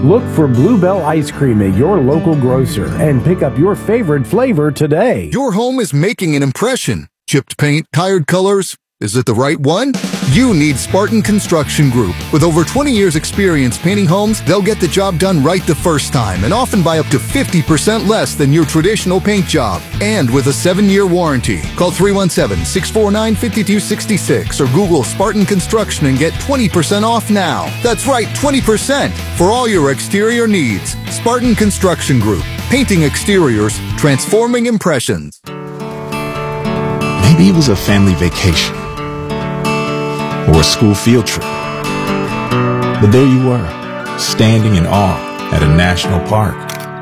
Look for Bluebell Ice Cream at your local grocer and pick up your favorite flavor today. Your home is making an impression. Chipped paint, tired colors. Is it the right one? You need Spartan Construction Group. With over 20 years experience painting homes, they'll get the job done right the first time and often by up to 50% less than your traditional paint job. And with a 7-year warranty. Call 317-649-5266 or Google Spartan Construction and get 20% off now. That's right, 20% for all your exterior needs. Spartan Construction Group. Painting exteriors, transforming impressions. Maybe it was a family vacation or a school field trip. But there you were, standing in awe at a national park.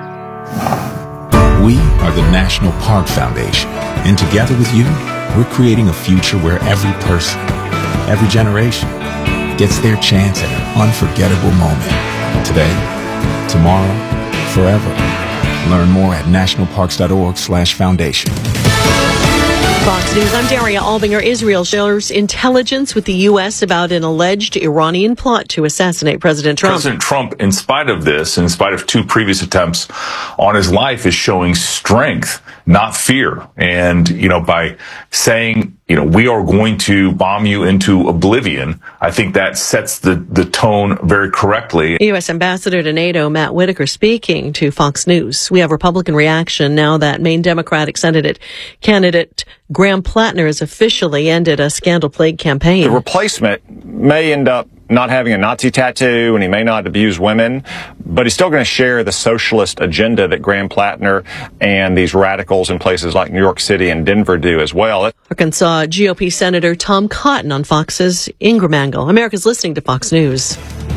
We are the National Park Foundation, and together with you, we're creating a future where every person, every generation, gets their chance at an unforgettable moment. Today, tomorrow, forever. Learn more at nationalparks.org/foundation. Fox News, I'm Daria Albinger. Israel shares intelligence with the U.S. about an alleged Iranian plot to assassinate President Trump. President Trump, in spite of this, in spite of 2 previous attempts on his life, is showing strength, not fear. And, by saying, we are going to bomb you into oblivion, I think that sets the tone very correctly. U.S. Ambassador to NATO, Matt Whitaker, speaking to Fox News. We have Republican reaction now that Maine Democratic candidate Graham Plattner has officially ended a scandal-plagued campaign. The replacement may end up not having a Nazi tattoo, and he may not abuse women, but he's still going to share the socialist agenda that Graham Plattner and these radicals in places like New York City and Denver do as well. Arkansas GOP Senator Tom Cotton on Fox's Ingram Angle. America's listening to Fox News.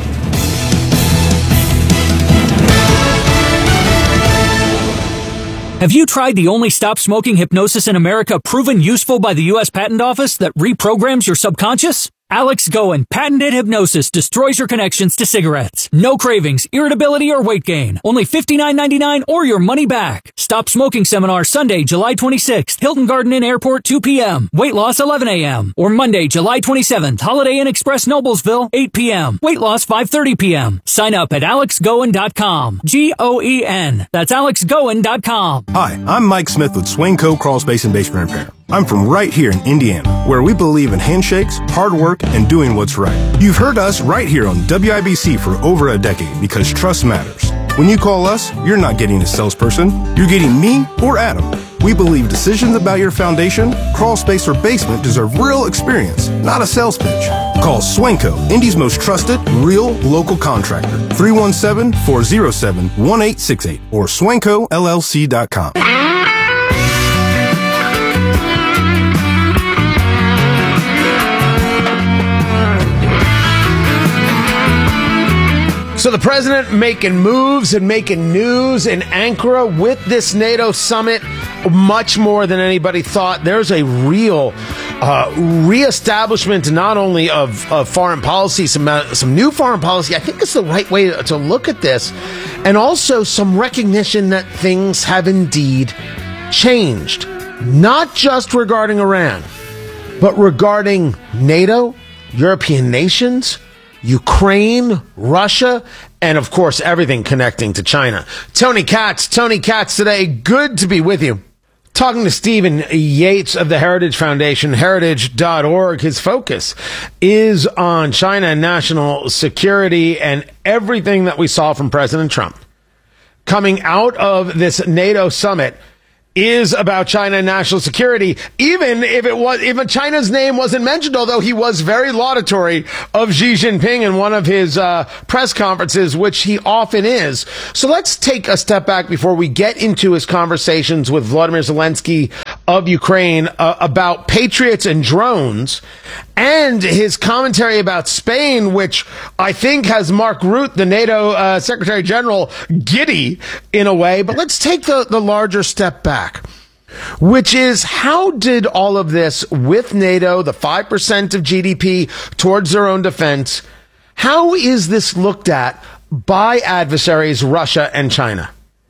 Have you tried the only stop smoking hypnosis in America proven useful by the U.S. Patent Office that reprograms your subconscious? Alex Goen patented hypnosis destroys your connections to cigarettes. No cravings, irritability, or weight gain. Only $59.99 or your money back. Stop Smoking Seminar Sunday, July 26th. Hilton Garden Inn Airport, 2 p.m. Weight loss, 11 a.m. Or Monday, July 27th. Holiday Inn Express Noblesville, 8 p.m. Weight loss, 5:30 p.m. Sign up at alexgoen.com. Goen. That's alexgoen.com. Hi, I'm Mike Smith with Swainco Crawl Space and Basement Repair. I'm from right here in Indiana, where we believe in handshakes, hard work, and doing what's right. You've heard us right here on WIBC for over a decade because trust matters. When you call us, you're not getting a salesperson. You're getting me or Adam. We believe decisions about your foundation, crawl space, or basement deserve real experience, not a sales pitch. Call Swainco, Indy's most trusted, real local contractor. 317-407-1868 or SwaincoLLC.com. So the president making moves and making news in Ankara with this NATO summit, much more than anybody thought. There's a real reestablishment not only of foreign policy, some new foreign policy. I think it's the right way to look at this. And also some recognition that things have indeed changed. Not just regarding Iran, but regarding NATO, European nations, Ukraine, Russia, and of course, everything connecting to China. Tony Katz today. Good to be with you. Talking to Stephen Yates of the Heritage Foundation, heritage.org. His focus is on China and national security and everything that we saw from President Trump coming out of this NATO summit is about China and national security, even if China's name wasn't mentioned, although he was very laudatory of Xi Jinping in one of his press conferences, which he often is. So let's take a step back before we get into his conversations with Vladimir Zelensky of Ukraine about Patriots and drones, and his commentary about Spain, which I think has Mark Rutte, the NATO Secretary General, giddy in a way. But let's take the larger step back, which is how did all of this with NATO, the 5% of GDP towards their own defense, how is this looked at by adversaries Russia and China?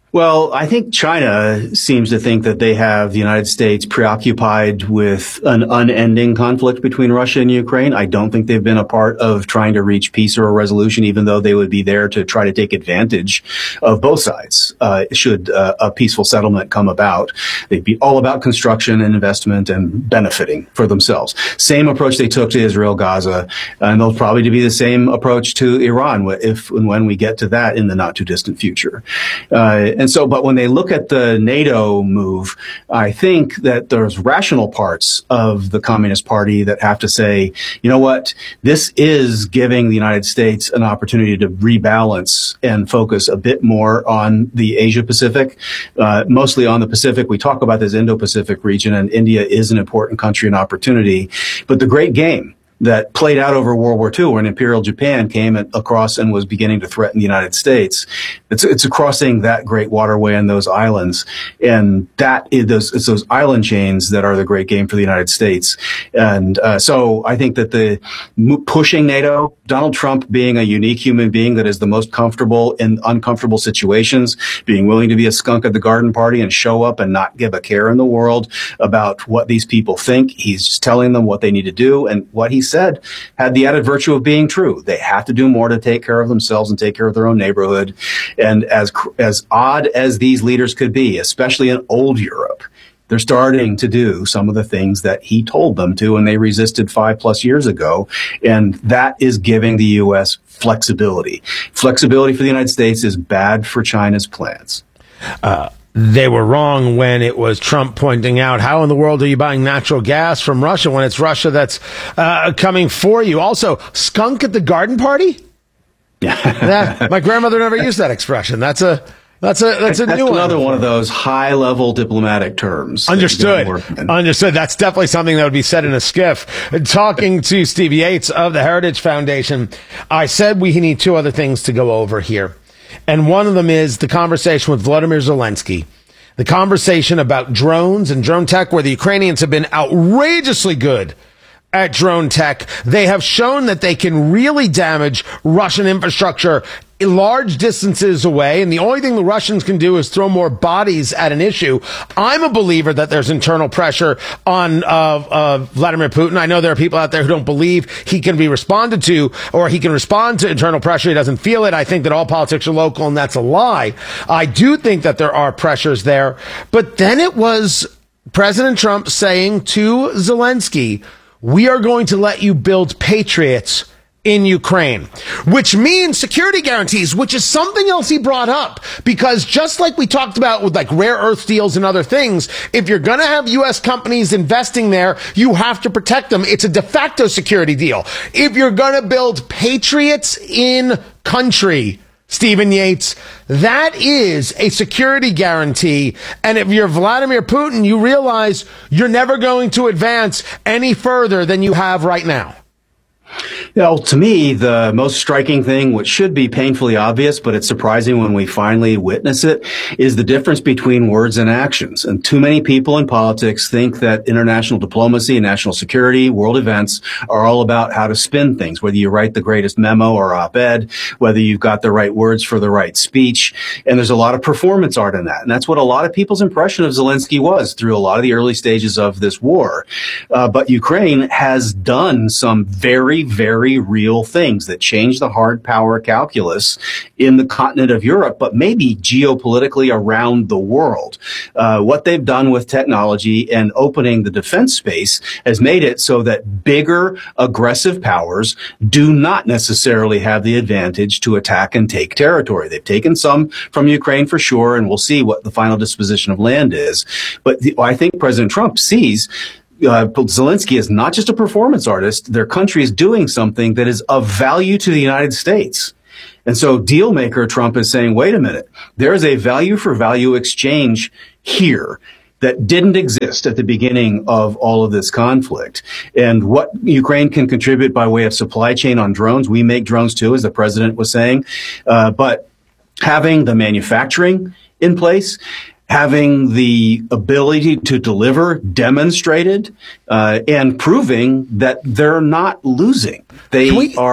Well, I think China seems to think that they have the United States preoccupied with an unending conflict between Russia and Ukraine. I don't think they've been a part of trying to reach peace or a resolution, even though they would be there to try to take advantage of both sides, should a peaceful settlement come about. They'd be all about construction and investment and benefiting for themselves. Same approach they took to Israel, Gaza, and they'll probably be the same approach to Iran if and when we get to that in the not too distant future. But when they look at the NATO move, I think that there's rational parts of the Communist Party that have to say, you know what, this is giving the United States an opportunity to rebalance and focus a bit more on the Asia Pacific, mostly on the Pacific. We talk about this Indo-Pacific region, and India is an important country and opportunity. But the great game that played out over World War II when Imperial Japan came across and was beginning to threaten the United States. It's crossing that great waterway and those islands. And it's those island chains that are the great game for the United States. And so I think that pushing NATO, Donald Trump being a unique human being that is the most comfortable in uncomfortable situations, being willing to be a skunk at the garden party and show up and not give a care in the world about what these people think. He's just telling them what they need to do, and what he said had the added virtue of being true. They have to do more to take care of themselves and take care of their own neighborhood. And as odd as these leaders could be, especially in old Europe, they're starting to do some of the things that he told them to, and they resisted 5+ years ago. And that is giving the U.S. flexibility. Flexibility for the United States is bad for China's plans. They were wrong when it was Trump pointing out, how in the world are you buying natural gas from Russia when it's Russia that's coming for you? Also, skunk at the garden party? Yeah, my grandmother never used that expression. That's a new one. Another one of those high-level diplomatic terms. Understood. That's definitely something that would be said in a skiff. Talking to Steve Yates of the Heritage Foundation, I said we need two other things to go over here. And one of them is the conversation with Vladimir Zelensky, the conversation about drones and drone tech, where the Ukrainians have been outrageously good at drone tech. They have shown that they can really damage Russian infrastructure large distances away, and the only thing the Russians can do is throw more bodies at an issue. I'm a believer that there's internal pressure on Vladimir Putin. I know there are people out there who don't believe he can be responded to, or he can respond to internal pressure. He doesn't feel it. I think that all politics are local, and that's a lie. I do think that there are pressures there. But then it was President Trump saying to Zelensky, we are going to let you build Patriots in Ukraine, which means security guarantees, which is something else he brought up, because just like we talked about with like rare earth deals and other things, if you're going to have U.S. companies investing there, you have to protect them. It's a de facto security deal. If you're going to build Patriots in country, Stephen Yates, that is a security guarantee. And if you're Vladimir Putin, you realize you're never going to advance any further than you have right now. Well, to me, the most striking thing, which should be painfully obvious, but it's surprising when we finally witness it, is the difference between words and actions. And too many people in politics think that international diplomacy, national security, world events are all about how to spin things, whether you write the greatest memo or op-ed, whether you've got the right words for the right speech. And there's a lot of performance art in that. And that's what a lot of people's impression of Zelensky was through a lot of the early stages of this war. But Ukraine has done some very, very real things that change the hard power calculus in the continent of Europe, but maybe geopolitically around the world. What they've done with technology and opening the defense space has made it so that bigger, aggressive powers do not necessarily have the advantage to attack and take territory. They've taken some from Ukraine for sure, and we'll see what the final disposition of land is. But I think President Trump sees Zelensky is not just a performance artist. Their country is doing something that is of value to the United States. And so deal maker Trump is saying, wait a minute, there is a value for value exchange here that didn't exist at the beginning of all of this conflict. And what Ukraine can contribute by way of supply chain on drones, we make drones too, as the president was saying. But having the manufacturing in place, having the ability to deliver demonstrated, and proving that they're not losing. They are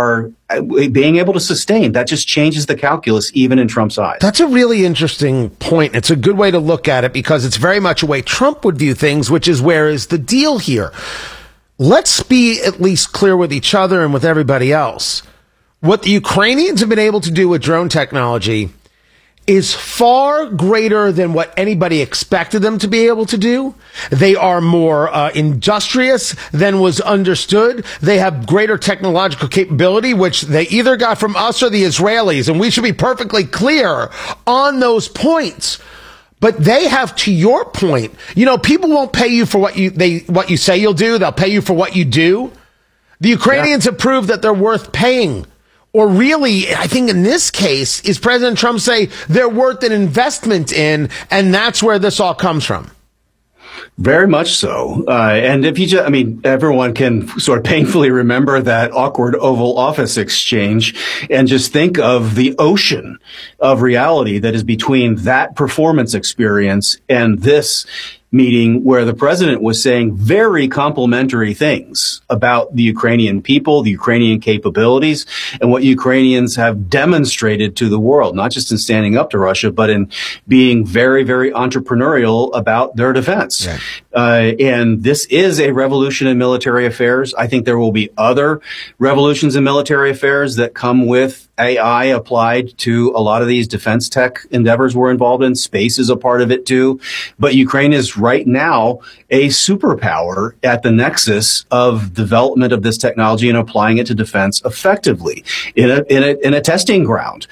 being able to sustain. That just changes the calculus, even in Trump's eyes. That's a really interesting point. It's a good way to look at it because it's very much a way Trump would view things, which is where is the deal here? Let's be at least clear with each other and with everybody else. What the Ukrainians have been able to do with drone technology is far greater than what anybody expected them to be able to do. They are more industrious than was understood. They have greater technological capability, which they either got from us or the Israelis, and we should be perfectly clear on those points. But they have, to your point, people won't pay you for what you say you'll do. They'll pay you for what you do. The Ukrainians have proved that they're worth paying. Or really, I think in this case, is President Trump say they're worth an investment in, and that's where this all comes from. Very much so. And if you everyone can sort of painfully remember that awkward Oval Office exchange and just think of the ocean of reality that is between that performance experience and this meeting where the president was saying very complimentary things about the Ukrainian people, the Ukrainian capabilities, and what Ukrainians have demonstrated to the world, not just in standing up to Russia, but in being very, very entrepreneurial about their defense. Yeah. And this is a revolution in military affairs. I think there will be other revolutions in military affairs that come with AI applied to a lot of these defense tech endeavors we're involved in. Space is a part of it too. But Ukraine is right now a superpower at the nexus of development of this technology and applying it to defense effectively in a testing ground.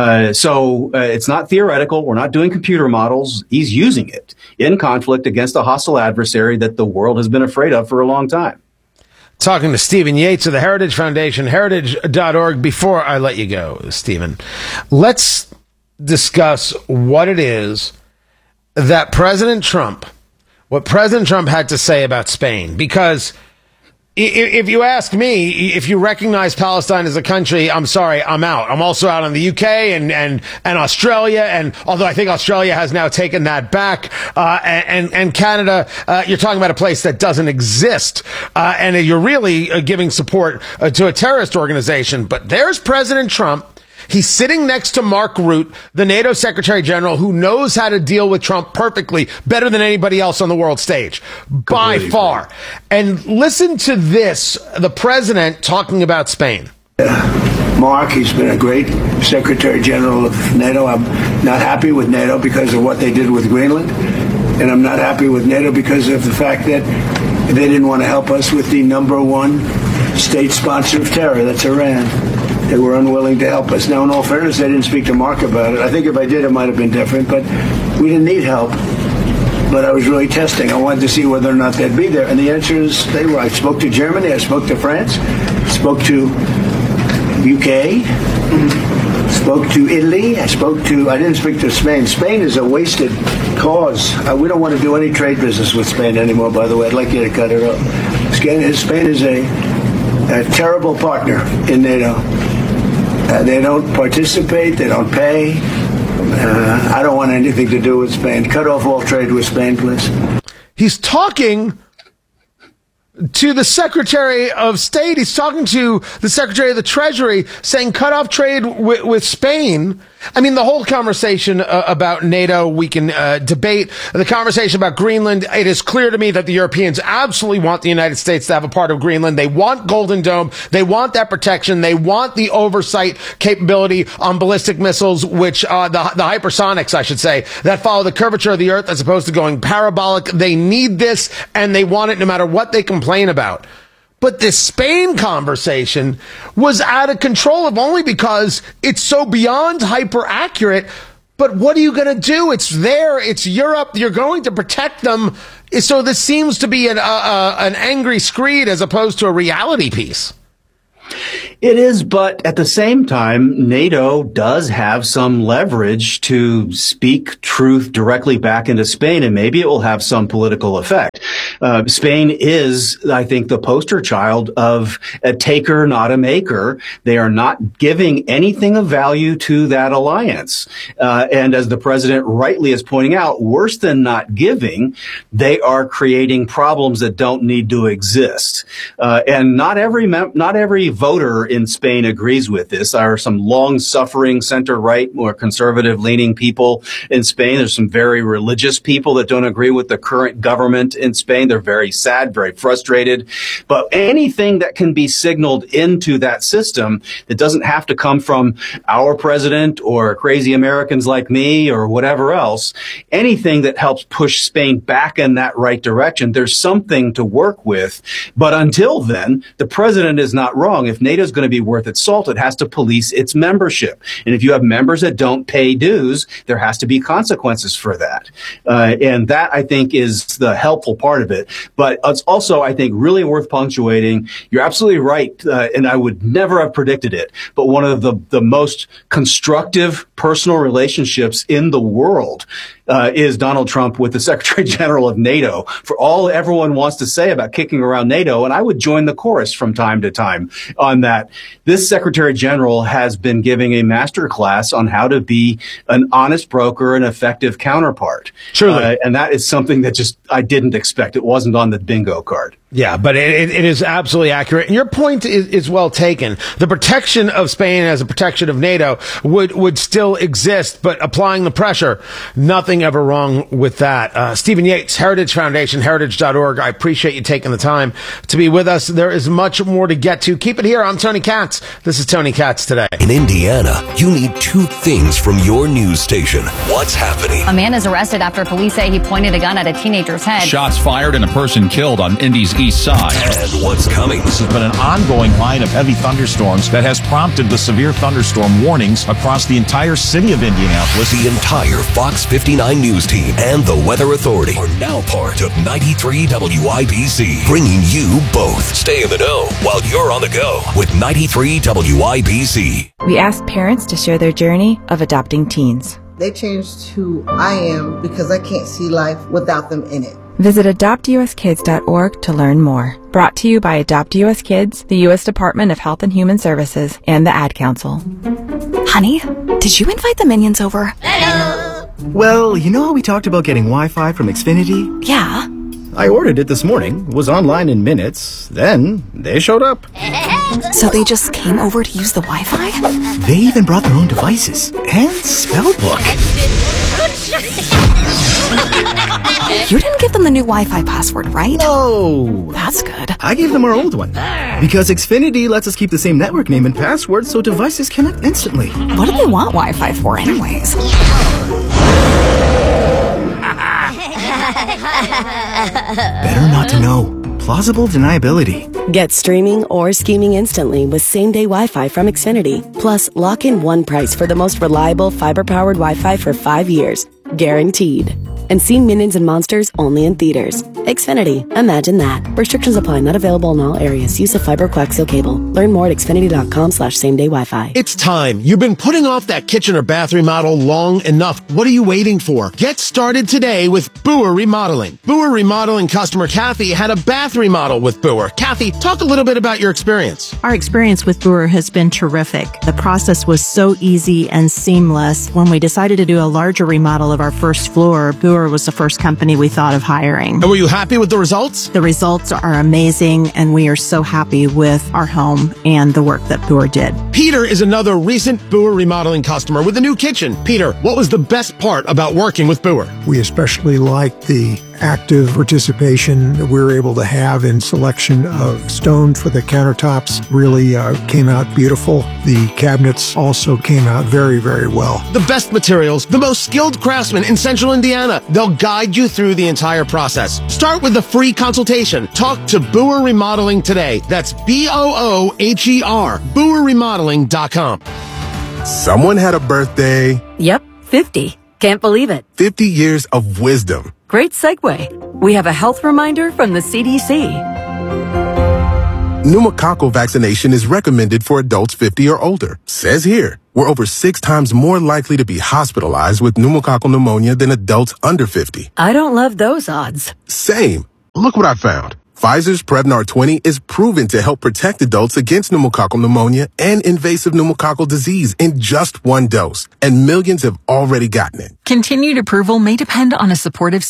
So it's not theoretical. We're not doing computer models. He's using it in conflict against a hostile adversary that the world has been afraid of for a long time. Talking to Stephen Yates of the Heritage Foundation, heritage.org. Before I let you go, Stephen, let's discuss what it is that what President Trump had to say about Spain. Because if you ask me, if you recognize Palestine as a country, I'm sorry, I'm out. I'm also out on the UK and Australia. And although I think Australia has now taken that back, and Canada, you're talking about a place that doesn't exist. And you're really giving support to a terrorist organization. But there's President Trump. He's sitting next to Mark Rutte, the NATO Secretary General, who knows how to deal with Trump perfectly, better than anybody else on the world stage, by far. And listen to this, the president talking about Spain. Mark, he's been a great Secretary General of NATO. I'm not happy with NATO because of what they did with Greenland. And I'm not happy with NATO because of the fact that they didn't want to help us with the number one state sponsor of terror, that's Iran. They were unwilling to help us. Now, in all fairness, I didn't speak to Mark about it. I think if I did, it might have been different, but we didn't need help. But I was really testing. I wanted to see whether or not they'd be there. And the answer is they were. I spoke to Germany. I spoke to France. Spoke to UK. Spoke to Italy. I didn't speak to Spain. Spain is a wasted cause. We don't want to do any trade business with Spain anymore, by the way. I'd like you to cut it off. Spain is a terrible partner in NATO. They don't participate. They don't pay. I don't want anything to do with Spain. Cut off all trade with Spain, please. He's talking to the Secretary of State. He's talking to the Secretary of the Treasury saying cut off trade with Spain. I mean, the whole conversation about NATO, we can debate. The conversation about Greenland, it is clear to me that the Europeans absolutely want the United States to have a part of Greenland. They want Golden Dome. They want that protection. They want the oversight capability on ballistic missiles, which the hypersonics, I should say, that follow the curvature of the Earth as opposed to going parabolic. They need this, and they want it no matter what they complain about. But this Spain conversation was out of control, if only because it's so beyond hyper accurate. But what are you going to do? It's there. It's Europe. You're going to protect them. So this seems to be an angry screed as opposed to a reality piece. It is, but at the same time, NATO does have some leverage to speak truth directly back into Spain, and maybe it will have some political effect. Spain is, I think, the poster child of a taker, not a maker. They are not giving anything of value to that alliance. And as the president rightly is pointing out, worse than not giving, they are creating problems that don't need to exist. And not every voter in Spain agrees with this. There are some long-suffering center-right, more conservative-leaning people in Spain. There's some very religious people that don't agree with the current government in Spain. They're very sad, very frustrated. But anything that can be signaled into that system that doesn't have to come from our president or crazy Americans like me or whatever else, anything that helps push Spain back in that right direction, there's something to work with. But until then, the president is not wrong. If NATO is going to be worth its salt, it has to police its membership. And if you have members that don't pay dues, there has to be consequences for that. And that, I think, is the helpful part of it. But it's also, I think, really worth punctuating. You're absolutely right. And I would never have predicted it. But one of the most constructive personal relationships in the world is Donald Trump with the Secretary General of NATO. For all everyone wants to say about kicking around NATO, and I would join the chorus from time to time on that, this Secretary General has been giving a master class on how to be an honest broker, an effective counterpart. Truly. And that is something that just I didn't expect. It wasn't on the bingo card. Yeah, but it is absolutely accurate. And your point is well taken. The protection of Spain as a protection of NATO would still exist, but applying the pressure, nothing ever wrong with that. Stephen Yates, Heritage Foundation, heritage.org. I appreciate you taking the time to be with us. There is much more to get to. Keep it here. I'm Tony Katz. This is Tony Katz Today. In Indiana, you need two things from your news station. What's happening? A man is arrested after police say he pointed a gun at a teenager's head. Shots fired and a person killed on Indy's east side. And what's coming? This has been an ongoing line of heavy thunderstorms that has prompted the severe thunderstorm warnings across the entire city of Indianapolis. The entire Fox 59 news team and the Weather Authority are now part of 93 WIBC, bringing you both. Stay in the know while you're on the go with 93 WIBC. We asked parents to share their journey of adopting teens. They changed who I am because I can't see life without them in it. Visit adoptuskids.org to learn more. Brought to you by Adopt US Kids, the U.S. Department of Health and Human Services, and the Ad Council. Honey, did you invite the minions over? Hello! Well, you know how we talked about getting Wi-Fi from Xfinity? Yeah. I ordered it this morning, was online in minutes, then they showed up. So they just came over to use the Wi-Fi? They even brought their own devices and spell book. You didn't give them the new Wi-Fi password, right? No. That's good. I gave them our old one. Because Xfinity lets us keep the same network name and password so devices connect instantly. What do they want Wi-Fi for anyways? Better not to know. Plausible deniability. Get streaming or scheming instantly with same-day Wi-Fi from Xfinity. Plus, lock in one price for the most reliable fiber-powered Wi-Fi for 5 years. Guaranteed. And see Minions and Monsters only in theaters. Xfinity. Imagine that. Restrictions apply. Not available in all areas. Use of fiber coaxial cable. Learn more at xfinity.com/same-day Wi-Fi. It's time. You've been putting off that kitchen or bath remodel long enough. What are you waiting for? Get started today with Boer Remodeling. Boer Remodeling customer Kathy had a bath remodel with Boer. Kathy, talk a little bit about your experience. Our experience with Boer has been terrific. The process was so easy and seamless. When we decided to do a larger remodel of our first floor, Boer was the first company we thought of hiring. And were you happy with the results? The results are amazing, and we are so happy with our home and the work that Boer did. Peter is another recent Boer Remodeling customer with a new kitchen. Peter, what was the best part about working with Boer? We especially liked the active participation that we were able to have in selection of stone for the countertops. Really came out beautiful. The cabinets also came out very, very well. The best materials, the most skilled craftsmen in Central Indiana. They'll guide you through the entire process. Start with a free consultation. Talk to Boer Remodeling today. That's BOOHER, BoerRemodeling.com. Someone had a birthday. Yep, 50. Can't believe it. 50 years of wisdom. Great segue. We have a health reminder from the CDC. Pneumococcal vaccination is recommended for adults 50 or older. Says here, we're over 6 times more likely to be hospitalized with pneumococcal pneumonia than adults under 50. I don't love those odds. Same. Look what I found. Pfizer's Prevnar 20 is proven to help protect adults against pneumococcal pneumonia and invasive pneumococcal disease in just 1 dose, and millions have already gotten it. Continued approval may depend on a supportive study.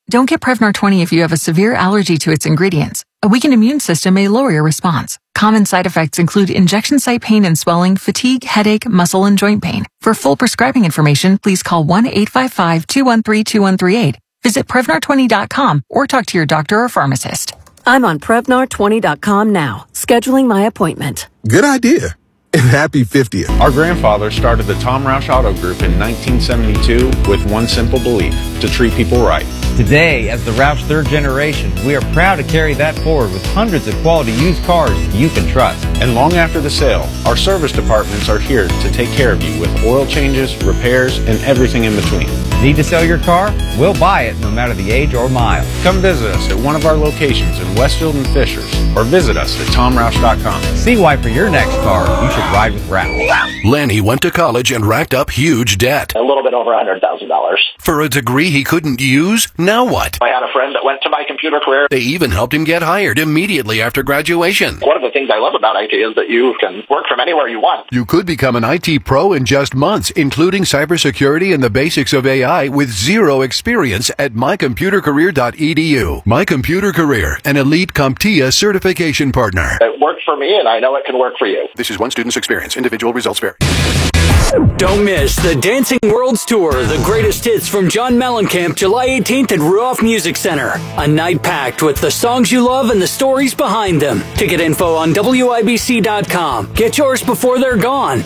Don't get Prevnar 20 if you have a severe allergy to its ingredients. A weakened immune system may lower your response. Common side effects include injection site pain and swelling, fatigue, headache, muscle, and joint pain. For full prescribing information, please call 1-855-213-2138. Visit Prevnar20.com or talk to your doctor or pharmacist. I'm on Prevnar20.com now, scheduling my appointment. Good idea. And happy 50th. Our grandfather started the Tom Roush Auto Group in 1972 with one simple belief: to treat people right. Today, as the Roush third generation, we are proud to carry that forward with hundreds of quality used cars you can trust. And long after the sale, our service departments are here to take care of you with oil changes, repairs, and everything in between. Need to sell your car? We'll buy it no matter the age or mile. Come visit us at one of our locations in Westfield and Fishers, or visit us at TomRoush.com. See why for your next car, you should ride with Roush. Lenny went to college and racked up huge debt. A little bit over $100,000. For a degree he couldn't use? Now what? I had a friend that went to My Computer Career. They even helped him get hired immediately after graduation. One of the things I love about IT is that you can work from anywhere you want. You could become an IT pro in just months, including cybersecurity and the basics of AI with zero experience at mycomputercareer.edu. My Computer Career, an elite CompTIA certification partner. It worked for me, and I know it can work for you. This is one student's experience. Individual results vary. Don't miss the Dancing Worlds Tour, the greatest hits from John Mellencamp, July 18th at Ruoff Music Center. A night packed with the songs you love and the stories behind them. Ticket info on WIBC.com. Get yours before they're gone.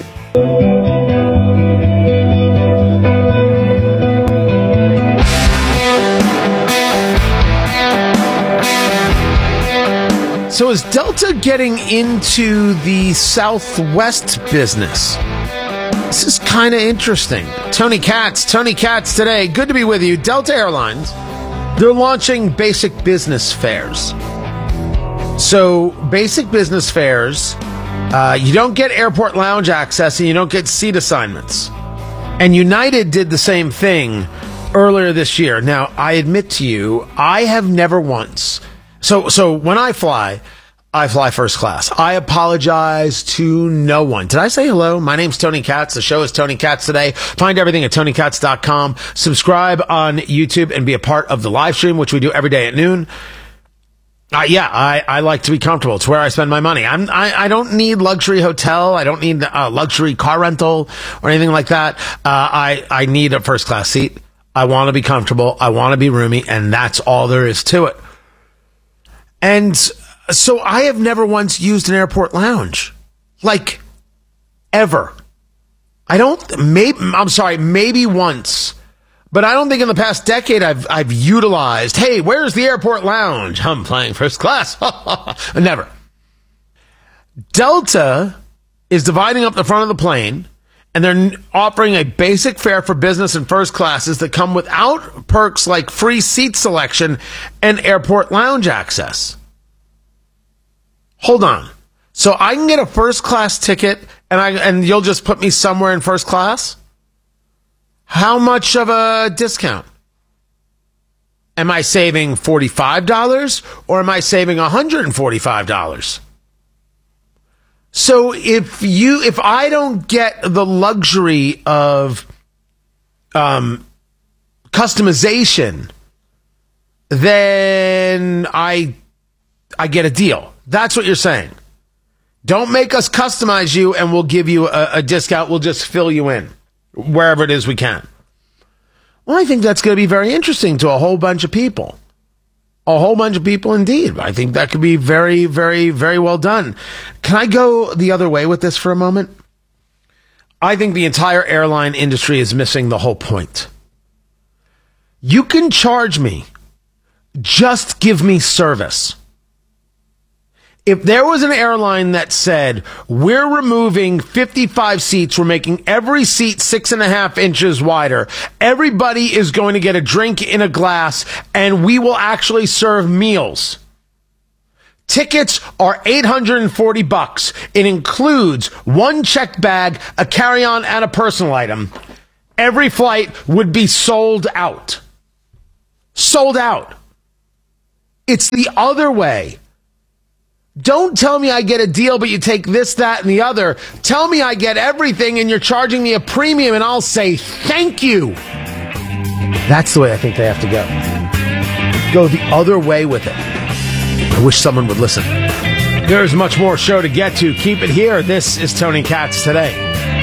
So is Delta getting into the Southwest business? This is kind of interesting. Tony Katz today. Good to be with you. Delta Airlines, they're launching basic business fares. So basic business fares, you don't get airport lounge access and you don't get seat assignments. And United did the same thing earlier this year. Now, I admit to you, I have never once. So when I fly first class. I apologize to no one. Did I say hello? My name's Tony Katz. The show is Tony Katz Today. Find everything at TonyKatz.com. Subscribe on YouTube and be a part of the live stream, which we do every day at noon. I like to be comfortable. It's where I spend my money. I don't need luxury hotel. I don't need a luxury car rental or anything like that. I need a first class seat. I want to be comfortable. I want to be roomy, and that's all there is to it. And so I have never once used an airport lounge. Like, ever. Maybe once. But I don't think in the past decade I've utilized, hey, where's the airport lounge? I'm flying first class. Never. Delta is dividing up the front of the plane, and they're offering a basic fare for business and first classes that come without perks like free seat selection and airport lounge access. Hold on. So I can get a first class ticket and you'll just put me somewhere in first class? How much of a discount? Am I saving $45 or am I saving $145? So if I don't get the luxury of customization, then I get a deal. That's what you're saying. Don't make us customize you and we'll give you a discount. We'll just fill you in wherever it is we can. Well, I think that's going to be very interesting to a whole bunch of people. A whole bunch of people indeed. I think that could be very, very, very well done. Can I go the other way with this for a moment? I think the entire airline industry is missing the whole point. You can charge me. Just give me service. If there was an airline that said, we're removing 55 seats, we're making every seat 6.5 inches wider, everybody is going to get a drink in a glass, and we will actually serve meals. Tickets are $840. It includes one checked bag, a carry-on, and a personal item. Every flight would be sold out. Sold out. It's the other way. Don't tell me I get a deal, but you take this, that, and the other. Tell me I get everything and you're charging me a premium and I'll say thank you. That's the way I think they have to go. go the other way with it. I wish someone would listen. There's much more show to get to. Keep it here. This is Tony Katz Today.